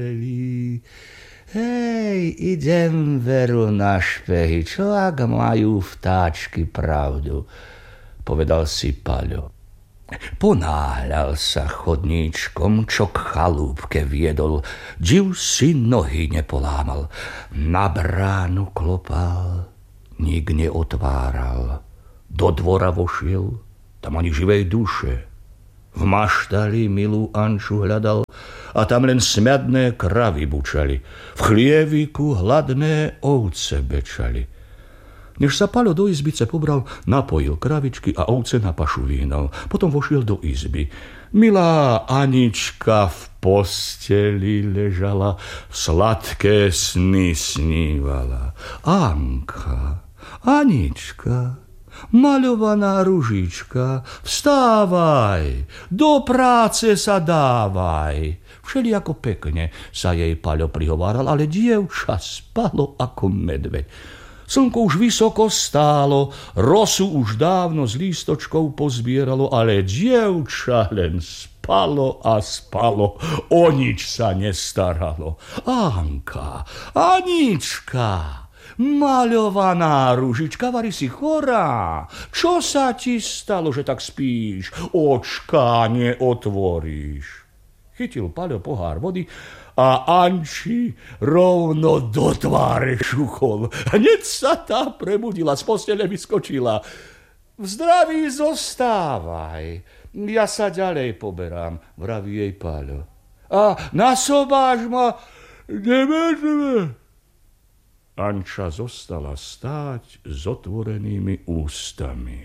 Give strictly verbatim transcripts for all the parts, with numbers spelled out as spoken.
Hej, idem veru na špehy, čo ak majú vtáčky pravdu, povedal si Paľo. Ponáhľal sa chodníčkom, čo k chalúbke viedol, div si nohy nepolámal. Na bránu klopal, nik neotváral. Do dvora vošiel, tam ani živej duše. V maštali milú Anču hľadal a tam len smiadné kravy bučali. V chlieviku hladné ovce bečali. Než sa Paľo do izbice pobral, napojil kravičky a ovce na pašu vyhnal. Potom vošiel do izby. Milá Anička v posteli ležala, sladké sny snívala. Anka, Anička, maľovaná ružička, vstávaj, do práce sa dávaj. Všelijako pekne sa jej Paľo prihováral, ale dievča spalo ako medveď. Slnko už vysoko stálo, rosu už dávno z lístočkov pozbieralo, ale dievča len spalo a spalo, o nič sa nestaralo. Anka, Anička, maľovaná ružička, vari si chorá. Čo sa ti stalo, že tak spíš? Očka neotvoríš. Chytil Paľo pohár vody a Anči rovno do tváre šuchol. Hneď sa tá prebudila, z postele vyskočila. V zdraví zostávaj, ja sa ďalej poberám, vraví jej Paľo. A nasobáš ma, nemôžeme. Anča zostala stáť s otvorenými ústami.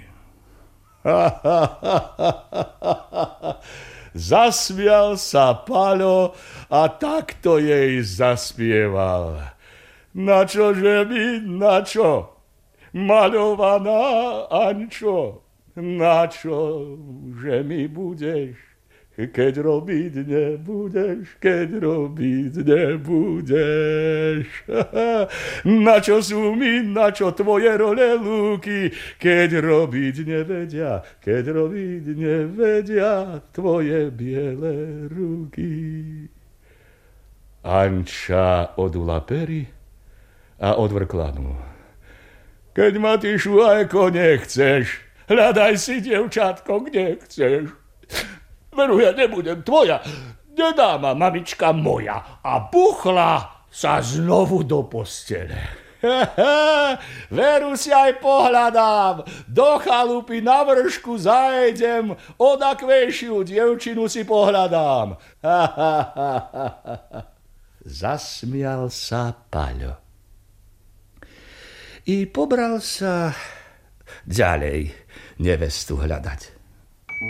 Zasmial sa Paľo a takto jej zaspieval. Na čože mi, na čo? Maľovaná Ančo, na čo, že mi budeš, keď robiť nebudeš, keď robiť nebudeš. Na čo sú mi, na čo tvoje role lúky, keď robiť nevedia, keď robiť nevedia tvoje biele ruky. Anča odula pery a odvrkla nôh. Keď ma ty šuajko nechceš, hľadaj si, dievčatko, kde chceš. Veru, ja nebudem tvoja, nedá ma mamička moja. A buchla sa znovu do postele. Veru si aj pohľadám, do chalupy na vršku zajdem, odakvejšiu dievčinu si pohľadám. Zasmial sa Paľo. I pobral sa ďalej nevestu hľadať.